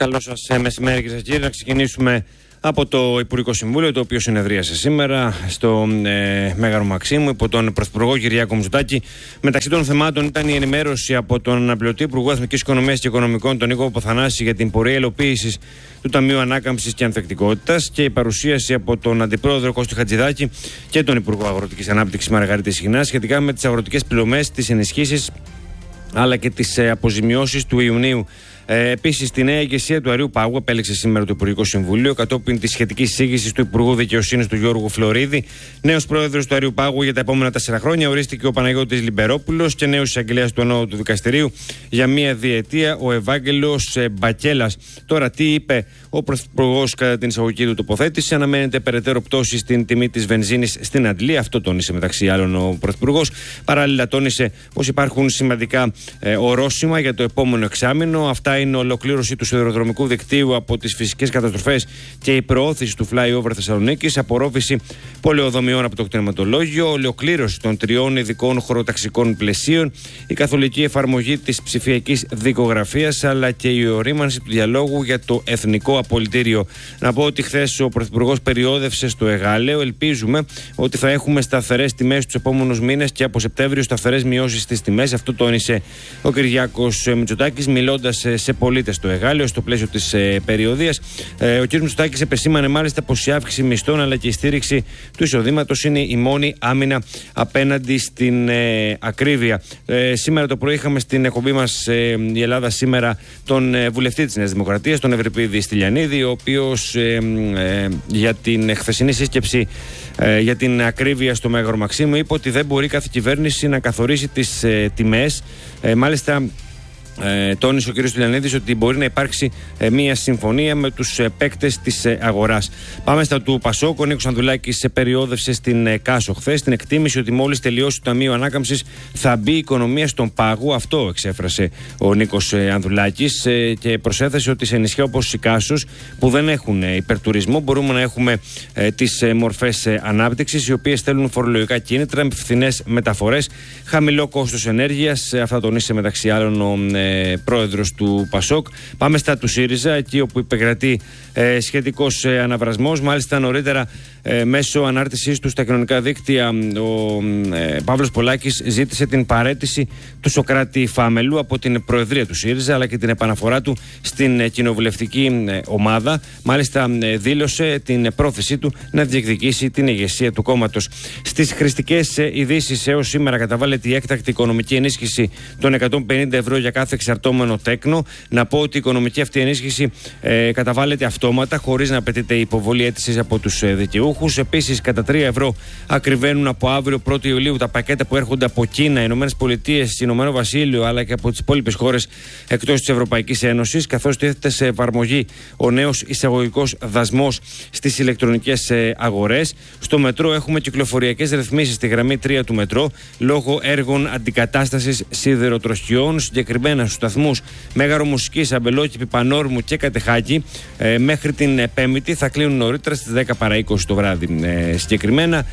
Καλό σας μεσημέρι, κυρίες και κύριοι. Να ξεκινήσουμε από το Υπουργικό Συμβούλιο, το οποίο συνεδρίασε σήμερα στο Μέγαρο Μαξίμου υπό τον Πρωθυπουργό Κυριάκο Μητσοτάκη. Μεταξύ των θεμάτων ήταν η ενημέρωση από τον αναπληρωτή Υπουργό Εθνικής Οικονομίας και Οικονομικών, τον Νίκο Παπαθανάση, για την πορεία υλοποίησης του Ταμείου Ανάκαμψης και Ανθεκτικότητας, και η παρουσίαση από τον Αντιπρόεδρο Κώστη Χατζηδάκη και τον Υπουργό Αγροτικής Ανάπτυξης Μαργαρίτη Σχοινά σχετικά με τις αγροτικές πληρωμές, τις ενισχύσεις αλλά και τις αποζημιώσεις του Ιουνίου. Επίσης, τη νέα ηγεσία του Αερίου Πάγου επέλεξε σήμερα το Υπουργικό Συμβούλιο κατόπιν της σχετικής εισήγησης του Υπουργού Δικαιοσύνης του Γιώργου Φλωρίδη. Νέος πρόεδρος του Αερίου Πάγου για τα επόμενα 4 χρόνια ορίστηκε ο Παναγιώτης Λιμπερόπουλος και νέος εισαγγελέας του Ανώτατου Δικαστηρίου για μία διετία ο Ευάγγελος Μπακέλας. Τώρα, τι είπε ο Πρωθυπουργός κατά την εισαγωγική του τοποθέτηση? Αναμένεται περαιτέρω πτώση στην τιμή της βενζίνης στην Αντλία. Αυτό τόνισε μεταξύ άλλων ο Πρωθυπουργός. Παράλληλα, τόνισε πως υπάρχουν σημαντικά ορόσημα για το επόμενο εξάμηνο. Αυτά είναι ολοκλήρωση του σιδηροδρομικού δικτύου από τις φυσικές καταστροφές και η προώθηση του flyover Θεσσαλονίκης, απορρόφηση πολεοδομιών από το κτηνηματολόγιο, ολοκλήρωση των 3 ειδικών χωροταξικών πλαισίων, η καθολική εφαρμογή της ψηφιακής δικογραφίας, αλλά και η ορίμανση του διαλόγου για το εθνικό απολυτήριο. Να πω ότι χθες ο Πρωθυπουργός περιόδευσε στο Εγάλεο. Ελπίζουμε ότι θα έχουμε σταθερές τιμές τους επόμενους μήνες και από Σεπτέμβριο σταθερές μειώσεις στις τιμές. Αυτό τόνισε ο Κυριάκος Μητσοτάκης, μιλώντας σε πολίτες στο Εγάλεο στο πλαίσιο της περιοδίας. Ο κ. Μητσοτάκης επεσήμανε μάλιστα πως η αύξηση μισθών αλλά και η στήριξη του εισοδήματος είναι η μόνη άμυνα απέναντι στην ακρίβεια. Σήμερα το πρωί είχαμε στην εκπομπή μας η Ελλάδα σήμερα τον βουλευτή της Νέας Δημοκρατίας, τον Ευρυπίδη Στυλιανίδη, ο οποίος για την χθεσινή σύσκεψη για την ακρίβεια στο Μέγαρο Μαξίμου είπε ότι δεν μπορεί κάθε κυβέρνηση να καθορίσει τις τιμές. Μάλιστα, τόνισε ο κ. Στυλιανίδης ότι μπορεί να υπάρξει μια συμφωνία με τους παίκτες της αγοράς. Πάμε στα του Πασόκ. Ο Νίκος Ανδουλάκης περιόδευσε στην Κάσο χθες την εκτίμηση ότι μόλις τελειώσει το Ταμείο Ανάκαμψης θα μπει η οικονομία στον πάγο. Αυτό εξέφρασε ο Νίκος Ανδουλάκης και προσέθεσε ότι σε νησιά όπως η Κάσος, που δεν έχουν υπερτουρισμό, μπορούμε να έχουμε τις μορφές ανάπτυξης, οι οποίες θέλουν φορολογικά κίνητρα, με φθηνές μεταφορές, χαμηλό κόστος ενέργειας. Αυτά τονίσε μεταξύ άλλων ο πρόεδρος του Πασόκ. Πάμε στα του ΣΥΡΙΖΑ, εκεί όπου υπεκρατεί σχετικός αναβρασμός. Μάλιστα, νωρίτερα μέσω ανάρτησής του στα κοινωνικά δίκτυα, ο Παύλος Πολάκης ζήτησε την παραίτηση του Σωκράτη Φάμελου από την Προεδρία του ΣΥΡΙΖΑ, αλλά και την επαναφορά του στην κοινοβουλευτική ομάδα. Μάλιστα, δήλωσε την πρόθεσή του να διεκδικήσει την ηγεσία του κόμματος. Στις χρηστικές ειδήσεις, έως σήμερα καταβάλλεται η έκτακτη οικονομική ενίσχυση των 150 ευρώ για κάθε εξαρτώμενο τέκνο. Να πω ότι η οικονομική αυτή ενίσχυση καταβάλλεται αυτόματα, χωρίς να απαιτείται η υποβολή αίτησης από τους δικαιούχους. Επίσης, κατά 3 ευρώ ακριβένουν από αύριο 1η Ιουλίου τα πακέτα που έρχονται από Κίνα, Ηνωμένες Πολιτείες, Ηνωμένο Βασίλειο, αλλά και από τις υπόλοιπες χώρες εκτός της Ευρωπαϊκής Ένωσης, καθώς τίθεται σε εφαρμογή ο νέος εισαγωγικός δασμός στις ηλεκτρονικές αγορές. Στο μετρό έχουμε κυκλοφοριακές ρυθμίσεις στη γραμμή 3 του μετρό λόγω έργων αντικατάστασης σιδηροτροχιών. Συγκεκριμένα στους σταθμούς Μέγαρο Μουσικής, Αμπελόκηπη, Πανόρμου και Κατεχάκη μέχρι την Πέμπτη θα κλείνουν νωρίτερα στις 10 παρά 20 το βράδυ. Συγκεκριμένα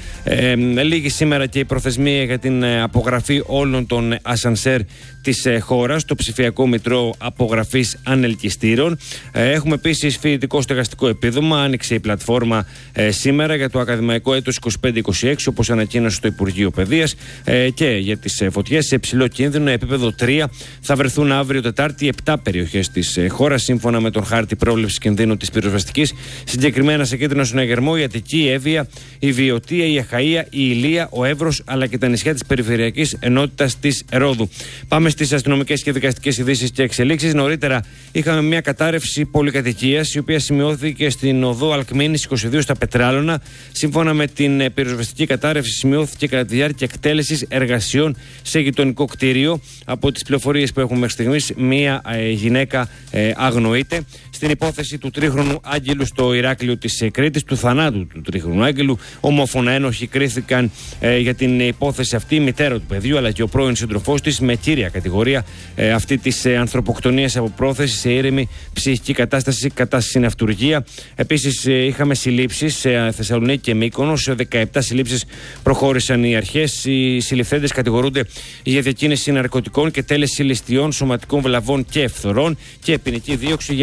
λήγει σήμερα και η προθεσμία για την απογραφή όλων των ασανσέρ της χώρας, το ψηφιακό μητρό απογραφής ανελκυστήρων. Έχουμε επίσης φοιτητικό στεγαστικό επίδομα. Άνοιξε η πλατφόρμα σήμερα για το ακαδημαϊκό έτος 25-26, όπως ανακοίνωσε το Υπουργείο Παιδείας, και για τις φωτιές σε υψηλό κίνδυνο επίπεδο 3 θα βρεθούν αύριο Τετάρτη 7 περιοχές της χώρας, σύμφωνα με τον χάρτη πρόληψης κινδύνου της πυροσβεστικής. Συγκεκριμένα σε κίτρινο συναγερμό η Αττική, η Εύβοια, η Βιωτία, η Αχαΐα, η Ηλία, ο Εύρος, αλλά και τα νησιά της περιφερειακής ενότητας της Ρόδου. Πάμε στις αστυνομικές και δικαστικές ειδήσεις και εξελίξεις. Νωρίτερα είχαμε μια κατάρρευση πολυκατοικίας, η οποία σημειώθηκε στην οδό Αλκμήνης 22 στα Πετράλωνα. Σύμφωνα με την πυροσβεστική κατάρρευση, σημειώθηκε κατά τη διάρκεια εκτέλεσης εργασιών σε γειτονικό κτίριο. Από τις πληροφορίες που έχουμε μέχρι στιγμής, μία γυναίκα αγνοείται. Στην υπόθεση του τρίχρονου Άγγελου στο Ηράκλειο της Κρήτης, του θανάτου του τρίχρονου Άγγελου, ομόφωνα ένοχοι κρίθηκαν για την υπόθεση αυτή, η μητέρα του παιδιού αλλά και ο πρώην σύντροφός της, με κύρια κατηγορία αυτή της ανθρωποκτονίας από πρόθεση σε ήρεμη ψυχική κατάσταση κατά συναυτουργία. Επίσης, είχαμε συλλήψεις σε Θεσσαλονίκη και Μύκονο. Σε 17 συλλήψεις προχώρησαν οι αρχές. Οι συλληφθέντες κατηγορούνται για διακίνηση ναρκωτικών και τέλεση ληστειών, σωματικών βλαβών και ευθορών και ποινική δίωξη για ανθρωποκτονία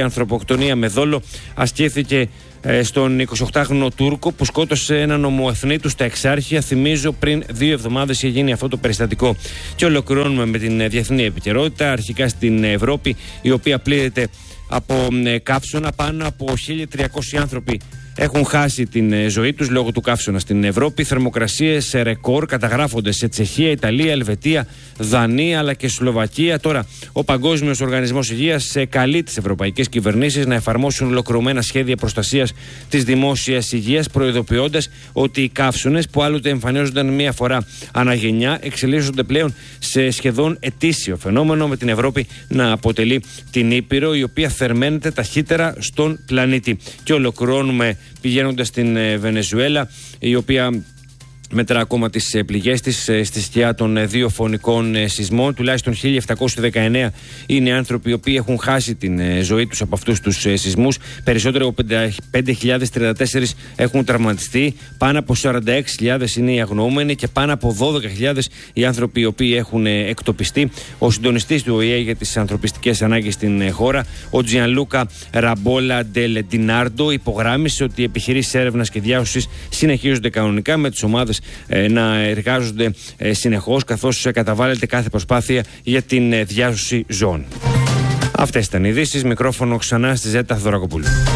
γενοκτονία με δόλο ασκήθηκε στον 28χρονο Τούρκο που σκότωσε έναν ομοεθνή του στα Εξάρχεια. Θυμίζω, πριν 2 εβδομάδες είχε γίνει αυτό το περιστατικό. Και ολοκληρώνουμε με την διεθνή επικαιρότητα. Αρχικά στην Ευρώπη, η οποία πλήττεται από καύσωνα. Πάνω από 1.300 άνθρωποι έχουν χάσει την ζωή τους λόγω του καύσωνα στην Ευρώπη. Θερμοκρασίες ρεκόρ καταγράφονται σε Τσεχία, Ιταλία, Ελβετία, Δανία αλλά και Σλοβακία. Τώρα, ο Παγκόσμιος Οργανισμός Υγείας καλεί τις ευρωπαϊκές κυβερνήσεις να εφαρμόσουν ολοκληρωμένα σχέδια προστασίας της δημόσιας υγείας, προειδοποιώντας ότι οι καύσωνες που άλλοτε εμφανίζονταν μία φορά αναγενιά εξελίσσονται πλέον σε σχεδόν ετήσιο φαινόμενο, με την Ευρώπη να αποτελεί την ήπειρο η οποία θερμαίνεται ταχύτερα στον πλανήτη. Και ολοκληρώνουμε πηγαίνοντας στην Βενεζουέλα, η οποία μετρά ακόμα τις πληγές της στη σκιά των 2 φωνικών σεισμών. Τουλάχιστον 1.719 είναι άνθρωποι οι οποίοι έχουν χάσει την ζωή τους από αυτούς τους σεισμούς. Περισσότερο από 5.034 έχουν τραυματιστεί. Πάνω από 46.000 είναι οι αγνοούμενοι και πάνω από 12.000 οι άνθρωποι οι οποίοι έχουν εκτοπιστεί. Ο συντονιστής του ΟΗΕ για τις ανθρωπιστικές ανάγκες στην χώρα, ο Τζιανλούκα Ραμπόλα Ντελ Ντινάρντο, υπογράμμισε ότι οι επιχειρήσεις έρευνας και διάσωσης συνεχίζονται κανονικά, με τις ομάδες να εργάζονται συνεχώς, καθώς καταβάλλεται κάθε προσπάθεια για την διάσωση ζώων. Αυτές ήταν οι ειδήσεις. Μικρόφωνο ξανά στη Ζέτα Θοδωρακοπούλου.